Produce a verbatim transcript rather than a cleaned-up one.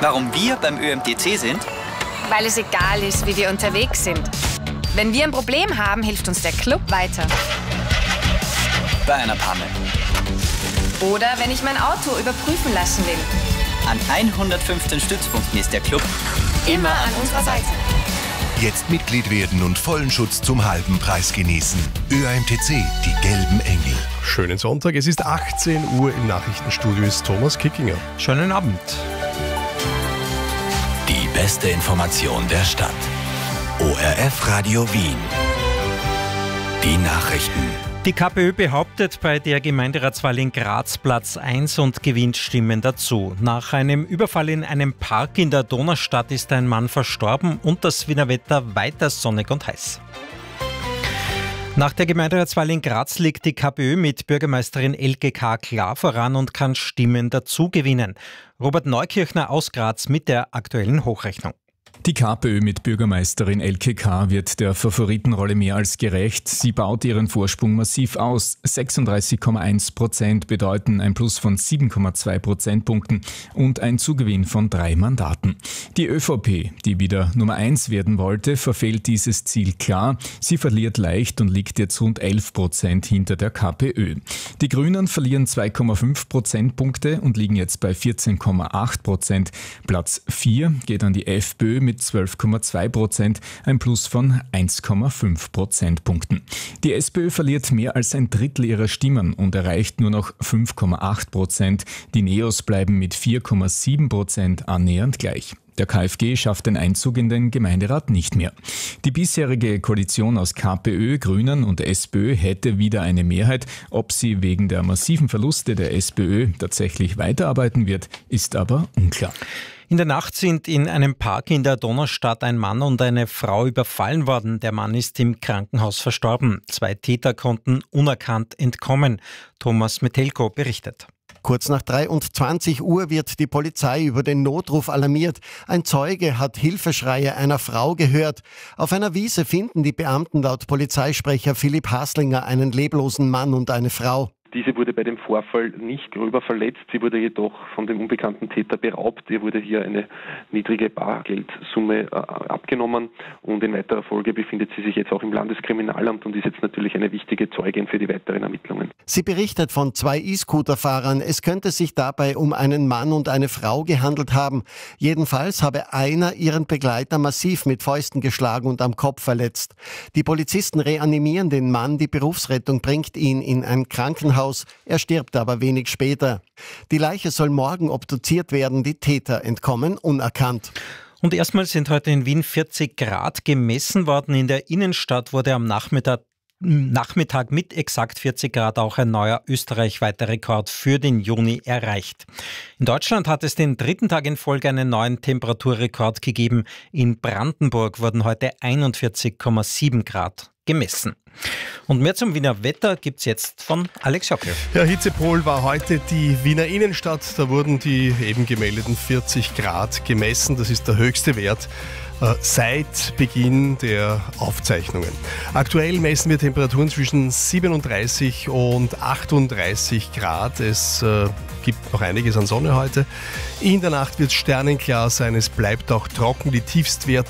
Warum wir beim Ö M T C sind? Weil es egal ist, wie wir unterwegs sind. Wenn wir ein Problem haben, hilft uns der Club weiter. Bei einer Panne. Oder wenn ich mein Auto überprüfen lassen will. An hundertfünfzehn Stützpunkten ist der Club immer an unserer Seite. Jetzt Mitglied werden und vollen Schutz zum halben Preis genießen. Ö M T C, die gelben Engel. Schönen Sonntag, es ist achtzehn Uhr, im Nachrichtenstudio ist Thomas Kickinger. Schönen Abend. Die beste Information der Stadt. O R F Radio Wien. Die Nachrichten. Die KPÖ behauptet bei der Gemeinderatswahl in Graz Platz eins und gewinnt Stimmen dazu. Nach einem Überfall in einem Park in der Donaustadt ist ein Mann verstorben und das Wiener Wetter weiter sonnig und heiß. Nach der Gemeinderatswahl in Graz liegt die KPÖ mit Bürgermeisterin Elke K. klar voran und kann Stimmen dazu gewinnen. Robert Neukirchner aus Graz mit der aktuellen Hochrechnung. Die KPÖ mit Bürgermeisterin Elke K. wird der Favoritenrolle mehr als gerecht. Sie baut ihren Vorsprung massiv aus. sechsunddreißig Komma eins Prozent bedeuten ein Plus von sieben Komma zwei Prozentpunkten und ein Zugewinn von drei Mandaten. Die ÖVP, die wieder Nummer eins werden wollte, verfehlt dieses Ziel klar. Sie verliert leicht und liegt jetzt rund elf Prozent hinter der KPÖ. Die Grünen verlieren zwei Komma fünf Prozentpunkte und liegen jetzt bei vierzehn Komma acht Prozent. Platz vier geht an die FPÖ mit zwölf Komma zwei Prozent, ein Plus von eins Komma fünf Prozentpunkten. Die SPÖ verliert mehr als ein Drittel ihrer Stimmen und erreicht nur noch fünf Komma acht Prozent. Die Neos bleiben mit vier Komma sieben Prozent annähernd gleich. Der KfG schafft den Einzug in den Gemeinderat nicht mehr. Die bisherige Koalition aus KPÖ, Grünen und SPÖ hätte wieder eine Mehrheit. Ob sie wegen der massiven Verluste der SPÖ tatsächlich weiterarbeiten wird, ist aber unklar. In der Nacht sind in einem Park in der Donaustadt ein Mann und eine Frau überfallen worden. Der Mann ist im Krankenhaus verstorben. Zwei Täter konnten unerkannt entkommen. Thomas Metelko berichtet. Kurz nach dreiundzwanzig Uhr wird die Polizei über den Notruf alarmiert. Ein Zeuge hat Hilfeschreie einer Frau gehört. Auf einer Wiese finden die Beamten laut Polizeisprecher Philipp Haslinger einen leblosen Mann und eine Frau. Diese wurde bei dem Vorfall nicht gröber verletzt, sie wurde jedoch von dem unbekannten Täter beraubt. Ihr wurde hier eine niedrige Bargeldsumme äh, abgenommen und in weiterer Folge befindet sie sich jetzt auch im Landeskriminalamt und ist jetzt natürlich eine wichtige Zeugin für die weiteren Ermittlungen. Sie berichtet von zwei E-Scooter-Fahrern. Es könnte sich dabei um einen Mann und eine Frau gehandelt haben. Jedenfalls habe einer ihren Begleiter massiv mit Fäusten geschlagen und am Kopf verletzt. Die Polizisten reanimieren den Mann, die Berufsrettung bringt ihn in ein Krankenhaus. Er stirbt aber wenig später. Die Leiche soll morgen obduziert werden, die Täter entkommen unerkannt. Und erstmal sind heute in Wien vierzig Grad gemessen worden. In der Innenstadt wurde am Nachmittag Nachmittag mit exakt vierzig Grad auch ein neuer österreichweiter Rekord für den Juni erreicht. In Deutschland hat es den dritten Tag in Folge einen neuen Temperaturrekord gegeben. In Brandenburg wurden heute einundvierzig Komma sieben Grad gemessen. Und mehr zum Wiener Wetter gibt's jetzt von Alex Jockel. Ja, Hitzepol war heute die Wiener Innenstadt. Da wurden die eben gemeldeten vierzig Grad gemessen. Das ist der höchste Wert äh, seit Beginn der Aufzeichnungen. Aktuell messen wir Temperaturen zwischen siebenunddreißig und achtunddreißig Grad. Es äh, gibt noch einiges an Sonne heute. In der Nacht wird es sternenklar sein. Es bleibt auch trocken. Die Tiefstwerte